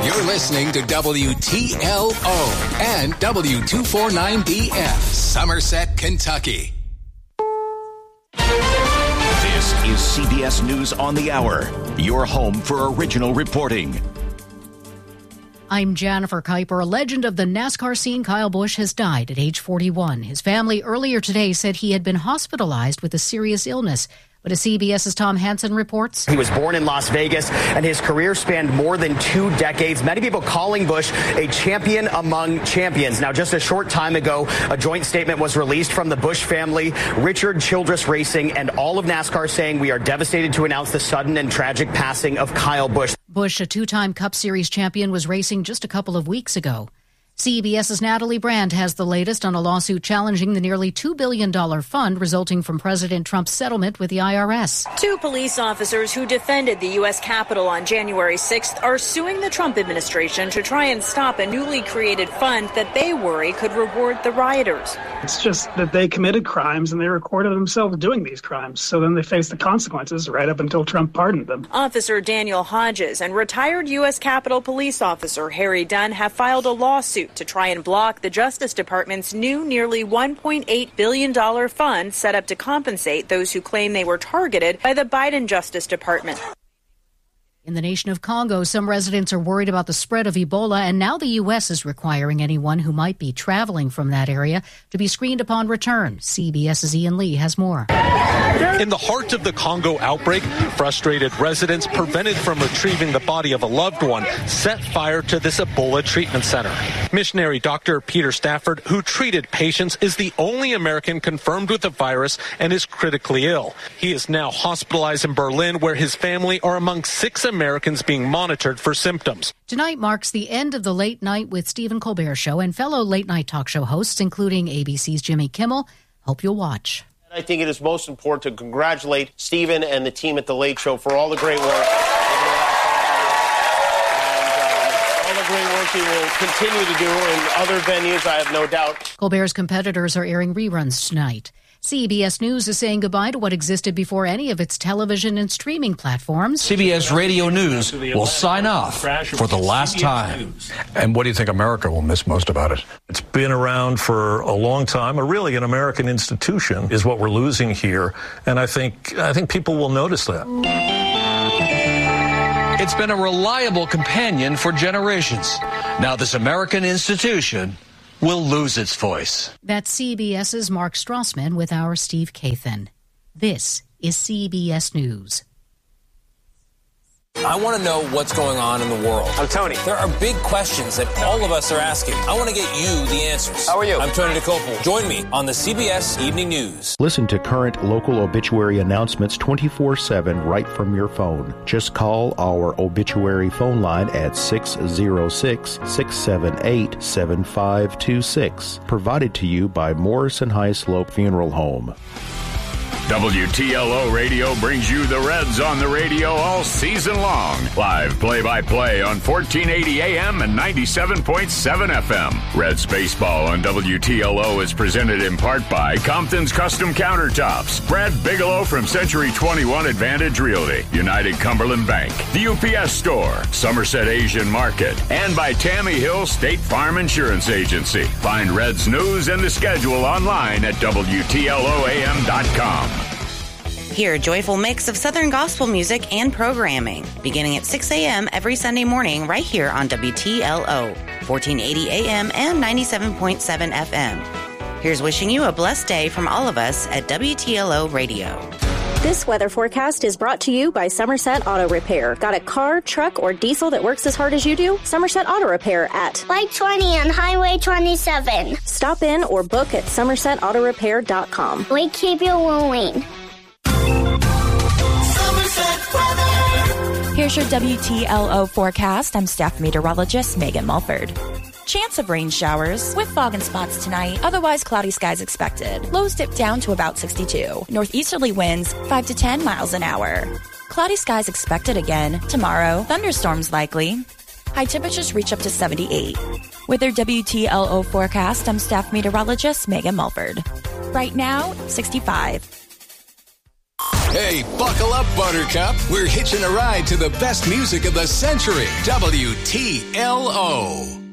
You're listening to WTLO and W249BF, Somerset, Kentucky. This is CBS News on the Hour, your home for original reporting. I'm Jennifer Kuiper. A legend of the NASCAR scene, Kyle Busch, has died at age 41. His family earlier today said he had been hospitalized with a serious illness. But as CBS's Tom Hansen reports, he was born in Las Vegas, and his career spanned more than 2 decades. Many people calling Busch a champion among champions. Now, just a short time ago, a joint statement was released from the Busch family, Richard Childress Racing, and all of NASCAR saying we are devastated to announce the sudden and tragic passing of Kyle Busch. Busch, a 2-time Cup Series champion, was racing just a couple of weeks ago. CBS's Natalie Brand has the latest on a lawsuit challenging the nearly $2 billion fund resulting from President Trump's settlement with the IRS. 2 police officers who defended the U.S. Capitol on January 6th are suing the Trump administration to try and stop a newly created fund that they worry could reward the rioters. It's just that they committed crimes and they recorded themselves doing these crimes. So then they face the consequences right up until Trump pardoned them. Officer Daniel Hodges and retired U.S. Capitol Police Officer Harry Dunn have filed a lawsuit to try and block the Justice Department's new nearly $1.8 billion fund set up to compensate those who claim they were targeted by the Biden Justice Department. In the nation of Congo, some residents are worried about the spread of Ebola, and now the U.S. is requiring anyone who might be traveling from that area to be screened upon return. CBS's Ian Lee has more. In the heart of the Congo outbreak, frustrated residents prevented from retrieving the body of a loved one set fire to this Ebola treatment center. Missionary Dr. Peter Stafford, who treated patients, is the only American confirmed with the virus and is critically ill. He is now hospitalized in Berlin, where his family are among 6 Americans being monitored for symptoms. Tonight marks the end of the Late Night with Stephen Colbert show, and fellow late night talk show hosts, including ABC's Jimmy Kimmel, hope you'll watch. I think it is most important to congratulate Stephen and the team at The Late Show for all the great work. All the great work he will continue to do in other venues, I have no doubt. Colbert's competitors are airing reruns tonight. CBS News is saying goodbye to what existed before any of its television and streaming platforms. CBS Radio News will sign off for the last time. And what do you think America will miss most about it? It's been around for a long time. Really, an American institution is what we're losing here. And I think people will notice that. It's been a reliable companion for generations. Now this American institution will lose its voice. That's CBS's Mark Strassman with our Steve Kathan. This is CBS News. I want to know what's going on in the world. I'm Tony. There are big questions that all of us are asking. I want to get you the answers. How are you? I'm Tony DeCopel. Join me on the CBS Evening News. Listen to current local obituary announcements 24/7 right from your phone. Just call our obituary phone line at 606-678-7526. Provided to you by Morrison High Slope Funeral Home. WTLO Radio brings you the Reds on the radio all season long. Live play-by-play on 1480 AM and 97.7 FM. Reds baseball on WTLO is presented in part by Compton's Custom Countertops, Brad Bigelow from Century 21 Advantage Realty, United Cumberland Bank, the UPS Store, Somerset Asian Market, and by Tammy Hill State Farm Insurance Agency. Find Reds news and the schedule online at WTLOAM.com. Hear a joyful mix of Southern gospel music and programming, beginning at 6 a.m. every Sunday morning right here on WTLO, 1480 a.m. and 97.7 FM. Here's wishing you a blessed day from all of us at WTLO Radio. This weather forecast is brought to you by Somerset Auto Repair. Got a car, truck, or diesel that works as hard as you do? Somerset Auto Repair at Light 20 on Highway 27. Stop in or book at somersetautorepair.com. We keep you moving. Here's your WTLO forecast. I'm staff meteorologist Megan Mulford. Chance of rain showers with fog and spots tonight. Otherwise, cloudy skies expected. Lows dip down to about 62. Northeasterly winds 5 to 10 miles an hour. Cloudy skies expected again tomorrow. Thunderstorms likely. High temperatures reach up to 78. With your WTLO forecast, I'm staff meteorologist Megan Mulford. Right now, 65. Hey, buckle up, Buttercup. We're hitching a ride to the best music of the century. WTLO.